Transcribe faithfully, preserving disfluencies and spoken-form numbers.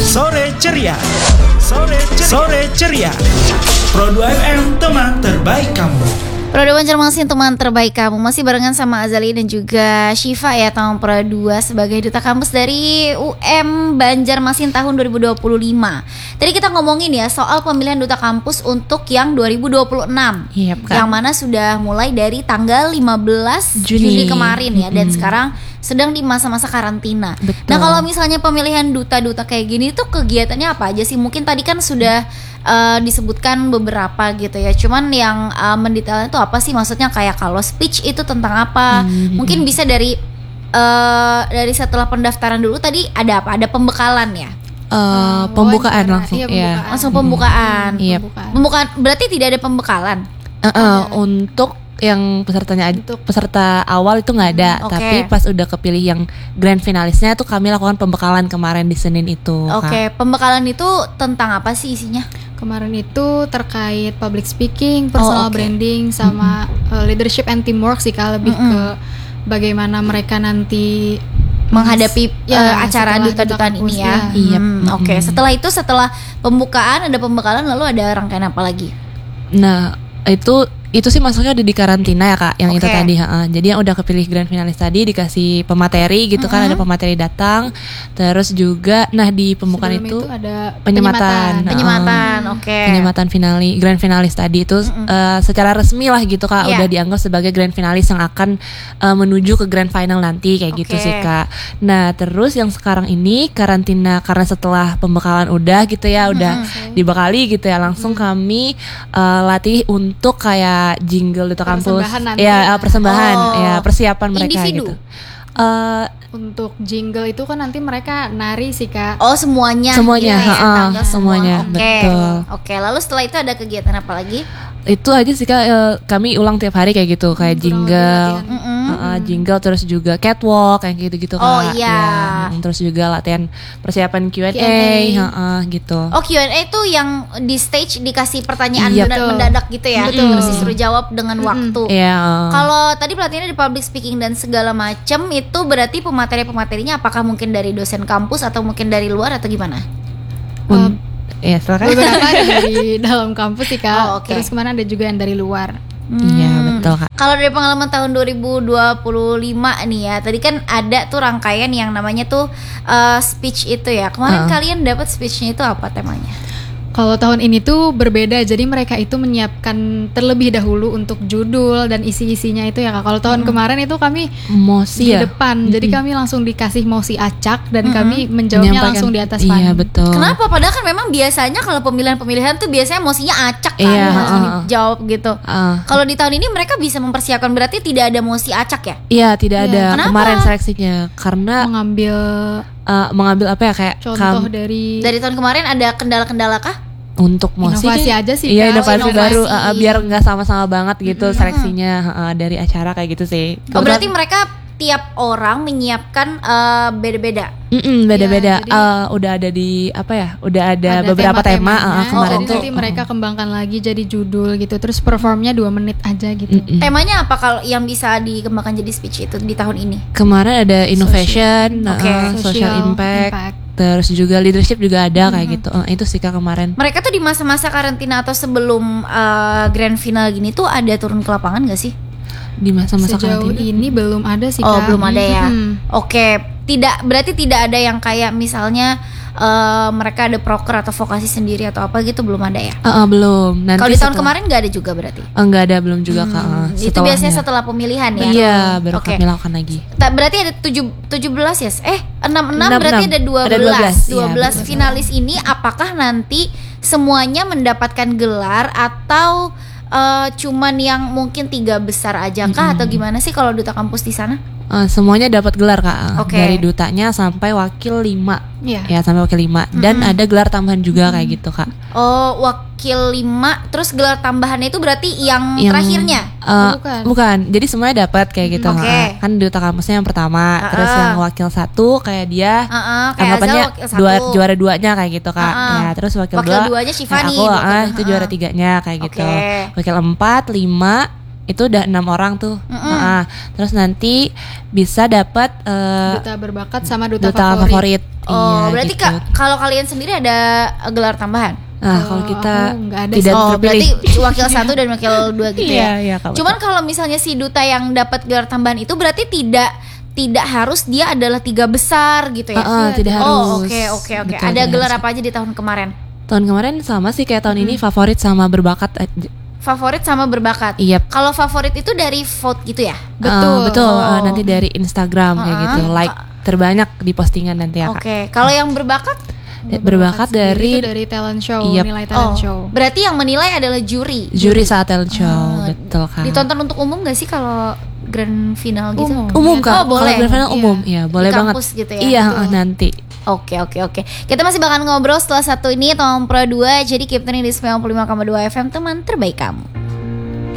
Sore Ceria. Sore Ceria. Sore Ceria. Pro dua F M, teman terbaik kamu. Pro dua Banjarmasin, teman terbaik kamu. Masih barengan sama Azali dan juga Syifa ya, tahun Pro dua sebagai duta kampus dari U M Banjarmasin tahun dua ribu dua puluh lima. Tadi kita ngomongin ya soal pemilihan duta kampus untuk yang dua ribu dua puluh enam. Yep, kan? Yang mana sudah mulai dari tanggal lima belas Juni, Juni kemarin ya. Dan hmm. sekarang sedang di masa-masa karantina. Betul. Nah, kalau misalnya pemilihan duta-duta kayak gini tuh kegiatannya apa aja sih? Mungkin tadi kan sudah Uh, disebutkan beberapa gitu ya. Cuman yang uh, mendetailnya itu apa sih? Maksudnya kayak kalau speech itu tentang apa? Hmm. Mungkin bisa dari uh, dari setelah pendaftaran dulu tadi ada apa? Ada pembekalan ya? Uh, pembukaan langsung, iya, ya. Langsung pembukaan. Hmm. Yep. Pembukaan. Pembukaan berarti tidak ada pembekalan. Uh, uh, untuk yang pesertanya untuk peserta awal itu nggak ada, okay. Tapi pas udah kepilih yang grand finalisnya tuh kami lakukan pembekalan kemarin di Senin itu. Oke, okay. Pembekalan itu tentang apa sih isinya? Kemarin itu terkait public speaking, personal oh, okay. branding, sama mm-hmm. uh, leadership and teamwork sih Kak, lebih mm-hmm. ke bagaimana mereka nanti menghadapi ya, uh, acara duta-dutaan ini ya. Iya. Hmm, Oke, okay. Setelah itu setelah pembukaan ada pembekalan, lalu ada rangkaian apa lagi? Nah, itu itu sih masuknya udah di karantina ya Kak, yang okay. itu tadi. Ha-ha. Jadi yang udah kepilih grand finalis tadi dikasih pemateri gitu, mm-hmm. kan, ada pemateri datang. Terus juga, nah di pembukaan itu, itu ada penyematan, penyematan, penyematan oke. Okay. Penyematan finali, grand finalis tadi itu mm-hmm. uh, secara resmi lah gitu Kak, yeah. udah dianggap sebagai grand finalis yang akan uh, menuju ke grand final nanti kayak okay. gitu sih Kak. Nah terus yang sekarang ini karantina karena setelah pembekalan udah gitu ya, udah mm-hmm. dibekali gitu ya, langsung mm-hmm. kami uh, latih untuk kayak jingle duta kampus, ya persembahan, oh, ya persiapan mereka individu. Gitu. Uh, Untuk jingle itu kan nanti mereka nari sih Kak. Oh semuanya. Semuanya, ya, uh, semuanya, semua. Okay. betul. Oke, lalu setelah itu ada kegiatan apa lagi? Itu aja sih Kak, uh, kami ulang tiap hari kayak gitu, kayak hmm, jingle, mm-hmm. uh, jingle terus juga catwalk kayak gitu-gitu Kak. Oh iya. Ya, terus juga latihan persiapan Q and A, Q and A. Uh, uh, gitu. Oh Q and A itu yang di stage dikasih pertanyaan iya, mendadak gitu ya, betul. Terus disuruh jawab dengan mm-hmm. waktu. Iya. Uh. Kalau tadi pelatihannya di public speaking dan segala macam, itu berarti pemateri-pematerinya apakah mungkin dari dosen kampus atau mungkin dari luar atau gimana? Um, Ya, beberapa ada dari dalam kampus sih Kak. Oh, okay. Terus kemana ada juga yang dari luar. Iya hmm. betul Kak. Kalau dari pengalaman tahun dua ribu dua puluh lima nih ya, tadi kan ada tuh rangkaian yang namanya tuh uh, speech itu ya. Kemarin uh. kalian dapat speechnya itu apa temanya? Kalau tahun ini tuh berbeda, jadi mereka itu menyiapkan terlebih dahulu untuk judul dan isi-isinya itu ya Kak. Kalau tahun hmm. kemarin itu kami mosi di ya? depan, hmm. jadi kami langsung dikasih mosi acak dan hmm. kami menjawabnya langsung di atas panggung. Iya betul. Kenapa? Padahal kan memang biasanya kalau pemilihan-pemilihan tuh biasanya mosinya acak kan, iya, langsung uh, dijawab gitu. Uh. Kalau di tahun ini mereka bisa mempersiapkan, berarti tidak ada mosi acak ya? Iya tidak iya. ada. Kenapa? Kemarin seleksinya karena mengambil uh, mengambil apa ya kayak contoh kam- dari dari tahun kemarin ada kendala-kendala kah? Untuk mosi inovasi aja sih iya Kak. inovasi, oh, inovasi baru uh, biar nggak sama-sama banget gitu mm-hmm. seleksinya uh, dari acara kayak gitu sih. Oh berarti mereka tiap orang menyiapkan uh, beda-beda. Mm-mm, beda-beda. Ya, jadi, uh, udah ada di apa ya? Udah ada, ada beberapa tema uh, kemarin oh, tuh. Nanti mereka kembangkan lagi jadi judul gitu. Terus performnya dua menit aja gitu. Mm-mm. Temanya apa kalau yang bisa dikembangkan jadi speech itu di tahun ini? Kemarin ada innovation, social, okay. uh, social, social impact. impact. Terus juga leadership juga ada hmm. kayak gitu. Uh, itu sih Kak kemarin. Mereka tuh di masa-masa karantina atau sebelum uh, grand final gini tuh ada turun ke lapangan gak sih? Di masa-masa sejauh karantina ini belum ada sih Oh Kak. belum ada ya. hmm. Oke, tidak berarti tidak ada yang kayak misalnya uh, mereka ada proker atau vokasi sendiri atau apa gitu, belum ada ya? Uh, uh, belum. Nanti kalau di tahun setelah, kemarin nggak ada juga berarti? Enggak uh, ada belum juga hmm. Kak. Uh, itu biasanya setelah pemilihan ya? Iya baru okay. kami lakukan lagi. Ta- berarti ada tujuh belas ya? Eh enam enam berarti ada dua belas. Ada dua belas, dua belas ya, finalis ini apakah nanti semuanya mendapatkan gelar atau Uh, cuman yang mungkin tiga besar aja kah, mm-hmm. atau gimana sih kalau duta kampus di sana? Uh, semuanya dapat gelar Kak, okay. dari dutanya sampai wakil lima, yeah. ya sampai wakil lima, mm-hmm. dan ada gelar tambahan juga mm-hmm. kayak gitu Kak. Oh wakil lima, terus gelar tambahannya itu berarti yang, yang terakhirnya? Uh, oh, bukan. bukan, jadi semuanya dapat kayak gitu. Okay. Kan duta kampusnya yang pertama, uh-uh. terus yang wakil satu kayak dia, uh-uh, kayak anggapannya dua, juara duanya kayak gitu Kak. Uh-uh. Ya terus wakil, wakil dua, duanya Syifa nih, aku uh, itu uh-uh. juara tiganya kayak gitu. Okay. Wakil empat, lima, itu udah enam orang tuh. Nah, terus nanti bisa dapat uh, duta berbakat sama duta, duta favorit. favorit. Oh, iya, berarti gitu. Kak, kalau kalian sendiri ada gelar tambahan? Nah, kalau kita nggak ada tidak sih. Oh, terpilih. berarti wakil satu dan wakil dua gitu Iya, ya. iya, Kak, Cuman betul. kalau misalnya si duta yang dapat gelar tambahan itu berarti tidak tidak harus dia adalah tiga besar gitu ya. Uh, uh, tidak Oh, harus. oke oke oke. Betul, Ada tidak gelar harus. apa aja di tahun kemarin? Tahun kemarin sama sih kayak tahun ini, favorit sama berbakat. aja. Favorit sama berbakat. Iya. Kalau favorit itu dari vote gitu ya? Uh, betul. Uh, Oh. nanti dari Instagram kayak Uh-uh. gitu. Like terbanyak di postingan nanti ya, Kak. Oke. Kalau yang berbakat? Berbakat sendiri dari itu dari talent show, Yep. nilai talent Oh, show. berarti yang menilai adalah juri. juri saat talent show. Oh, Betul, Kak. Ditonton untuk umum gak sih kalau grand final gitu? Umum. Umum, Oh, Kak. boleh. Kalau grand final Iya. umum. Iya, boleh Di banget. kampus gitu ya? Iya, Betul. nanti. Oke oke oke. Kita masih bakal ngobrol setelah satu ini Tom Pro dua. Jadi keep tuning di sembilan puluh lima koma dua F M teman terbaik kamu.